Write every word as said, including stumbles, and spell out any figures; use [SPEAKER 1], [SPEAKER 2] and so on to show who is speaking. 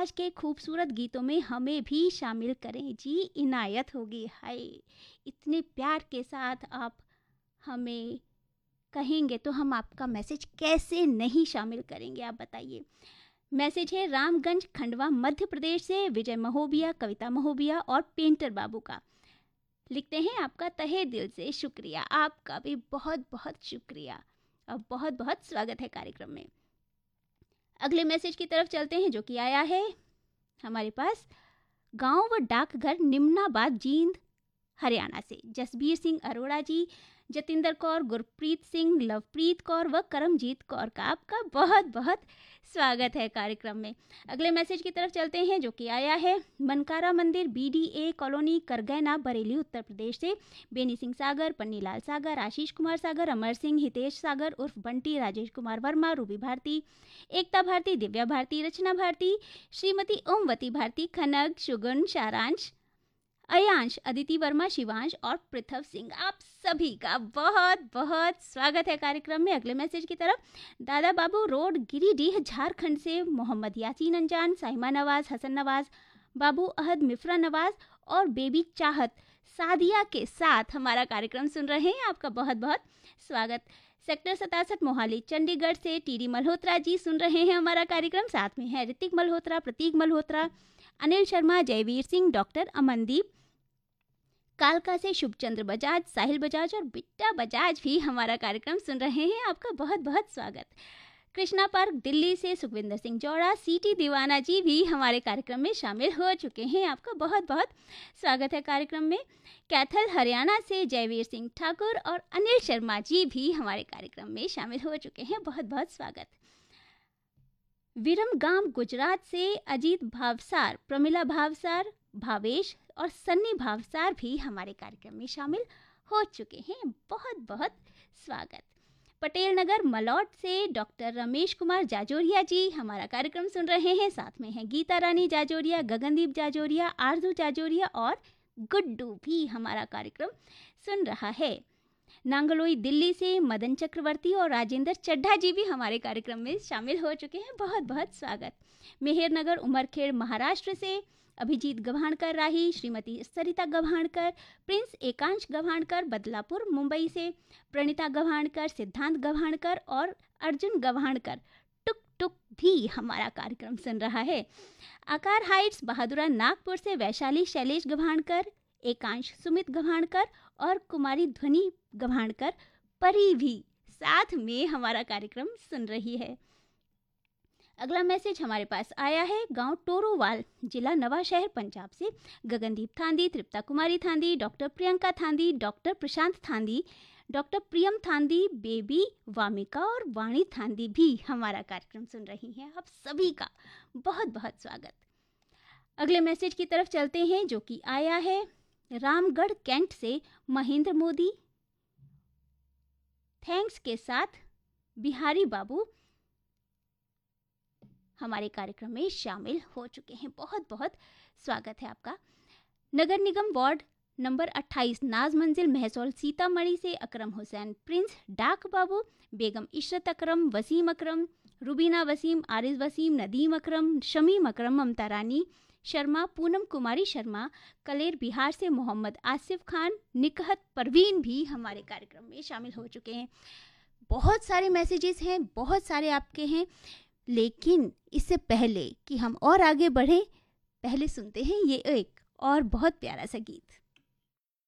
[SPEAKER 1] आज के खूबसूरत गीतों में हमें भी शामिल करें जी, इनायत होगी। हाय, इतने प्यार के साथ आप हमें कहेंगे तो हम आपका मैसेज कैसे नहीं शामिल करेंगे, आप बताइए। मैसेज है रामगंज खंडवा मध्य प्रदेश से विजय महोबिया, कविता महोबिया और पेंटर बाबू का। लिखते हैं, आपका तहे दिल से शुक्रिया। आपका भी बहुत बहुत शुक्रिया और बहुत बहुत स्वागत है कार्यक्रम में। अगले मैसेज की तरफ चलते हैं, जो कि आया है हमारे पास गांव व डाकघर निम्नाबाद जींद हरियाणा से। जसबीर सिंह अरोड़ा जी, जतिंदर कौर, गुरप्रीत सिंह, लवप्रीत कौर व करमजीत कौर का आपका बहुत बहुत स्वागत है कार्यक्रम में। अगले मैसेज की तरफ चलते हैं, जो कि आया है मनकारा मंदिर बीडीए कॉलोनी करगैना बरेली उत्तर प्रदेश से। बेनी सिंह सागर, पन्नीलाल सागर, आशीष कुमार सागर, अमर सिंह, हितेश सागर उर्फ बंटी, राजेश कुमार वर्मा, रूबी भारती, एकता भारती, दिव्या भारती, रचना भारती, श्रीमती ओमवती भारती, खनग, शुगन, सारांश, अयांश, अदिति वर्मा, शिवांश और पृथव सिंह, आप सभी का बहुत बहुत स्वागत है कार्यक्रम में। अगले मैसेज की तरफ, दादा बाबू रोड गिरिडीह झारखंड से मोहम्मद यासीन अंजान, साइमा नवाज, हसन नवाज, बाबू अहद, मिफ्रा नवाज और बेबी चाहत सादिया के साथ हमारा कार्यक्रम सुन रहे हैं। आपका बहुत बहुत स्वागत। सेक्टर सतासठ मोहाली चंडीगढ़ से टीडी मल्होत्रा जी सुन रहे हैं हमारा कार्यक्रम। साथ में है ऋतिक मल्होत्रा, प्रतीक मल्होत्रा, अनिल शर्मा, जयवीर सिंह, डॉक्टर अमनदीप। कालका से शुभचंद्र बजाज, साहिल बजाज और बिट्टा बजाज भी हमारा कार्यक्रम सुन रहे हैं। आपका बहुत बहुत स्वागत। कृष्णा पार्क दिल्ली से सुखविंदर सिंह जौड़ा, सीटी दीवाना जी भी हमारे कार्यक्रम में शामिल हो चुके हैं। आपका बहुत बहुत स्वागत है कार्यक्रम में। कैथल हरियाणा से जयवीर सिंह ठाकुर और अनिल शर्मा जी भी हमारे कार्यक्रम में शामिल हो चुके हैं। बहुत बहुत स्वागत। विरमगाम गुजरात से अजीत भावसार, प्रमिला भावसार, भावेश और सन्नी भावसार भी हमारे कार्यक्रम में शामिल हो चुके हैं। बहुत बहुत स्वागत। पटेल नगर मलौट से डॉक्टर रमेश कुमार जाजोरिया जी हमारा कार्यक्रम सुन रहे हैं। साथ में है गीता रानी जाजोरिया, गगनदीप जाजोरिया, आरजू जाजोरिया और गुड्डू भी हमारा कार्यक्रम सुन रहा है। नांगलोई दिल्ली से मदन चक्रवर्ती और राजेंद्र चड्ढा जी भी हमारे कार्यक्रम में शामिल हो चुके हैं। बहुत बहुत स्वागत। मेहरनगर उमरखेड़ महाराष्ट्र से अभिजीत गभाणकर राही, श्रीमती सरिता गभाणकर, प्रिंस एकांश गभाणकर बदलापुर मुंबई से, प्रणीता गभाणकर, सिद्धांत गभाणकर और अर्जुन गभाणकर टुक टुक भी हमारा कार्यक्रम सुन रहा है। आकार हाइट्स बहादुरा नागपुर से वैशाली शैलेश गभाणकर, एकांश सुमित गभाणकर और कुमारी ध्वनि गभाणकर परी भी साथ में हमारा कार्यक्रम सुन रही है। अगला मैसेज हमारे पास आया है गांव टोरोवाल, जिला नवा शहर, पंजाब से। गगनदीप थांदी, तृप्ता कुमारी थांदी, डॉक्टर प्रियंका थांदी, डॉक्टर प्रशांत थांदी, डॉक्टर प्रियम थांदी, बेबी वामिका और वाणी थांदी भी हमारा कार्यक्रम सुन रही हैं। आप सभी का बहुत बहुत स्वागत। अगले मैसेज की तरफ चलते हैं, जो कि आया है रामगढ़ कैंट से महेंद्र मोदी। थैंक्स के साथ बिहारी बाबू हमारे कार्यक्रम में शामिल हो चुके हैं। बहुत बहुत स्वागत है आपका। नगर निगम वार्ड नंबर अट्ठाईस नाज मंजिल महसौल सीतामढ़ी से अकरम हुसैन, प्रिंस डाक बाबू, बेगम इशरत अकरम, वसीम अकरम, रुबीना वसीम, आरिज वसीम, नदीम अकरम, शमीम अकरम, ममता रानी शर्मा, पूनम कुमारी शर्मा, कलेर बिहार से मोहम्मद आसिफ खान, निकहत परवीन भी हमारे कार्यक्रम में शामिल हो चुके हैं। बहुत सारे मैसेजेस हैं, बहुत सारे आपके हैं, लेकिन इससे पहले कि हम और आगे बढ़ें, पहले सुनते हैं ये एक और बहुत प्यारा सा गीत।